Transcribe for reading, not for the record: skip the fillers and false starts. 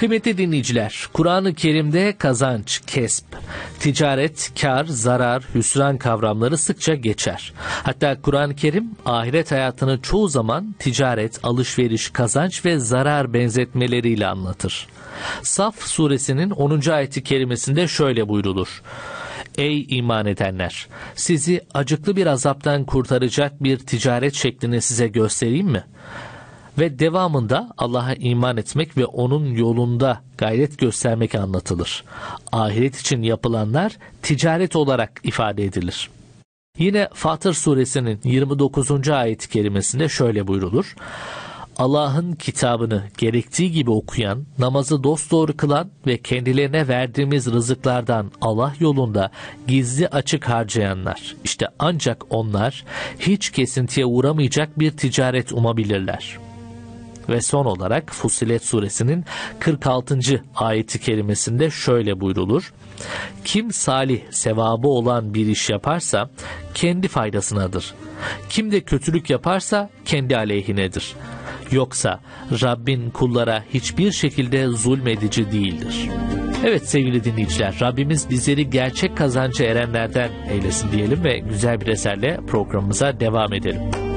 Kıymetli dinleyiciler, Kur'an-ı Kerim'de kazanç, kesp, ticaret, kar, zarar, hüsran kavramları sıkça geçer. Hatta Kur'an-ı Kerim ahiret hayatını çoğu zaman ticaret, alışveriş, kazanç ve zarar benzetmeleriyle anlatır. Saf suresinin 10. ayeti kerimesinde şöyle buyrulur: Ey iman edenler! Sizi acıklı bir azaptan kurtaracak bir ticaret şeklini size göstereyim mi? Ve devamında Allah'a iman etmek ve onun yolunda gayret göstermek anlatılır. Ahiret için yapılanlar ticaret olarak ifade edilir. Yine Fatır suresinin 29. ayet-i kerimesinde şöyle buyrulur: Allah'ın kitabını gerektiği gibi okuyan, namazı dosdoğru kılan ve kendilerine verdiğimiz rızıklardan Allah yolunda gizli açık harcayanlar, işte ancak onlar hiç kesintiye uğramayacak bir ticaret umabilirler. Ve son olarak Fussilet suresinin 46. ayeti kerimesinde şöyle buyrulur: Kim salih, sevabı olan bir iş yaparsa kendi faydasınadır. Kim de kötülük yaparsa kendi aleyhinedir. Yoksa Rabbin kullara hiçbir şekilde zulmedici değildir. Evet sevgili dinleyiciler, Rabbimiz bizleri gerçek kazanca erenlerden eylesin diyelim ve güzel bir eserle programımıza devam edelim.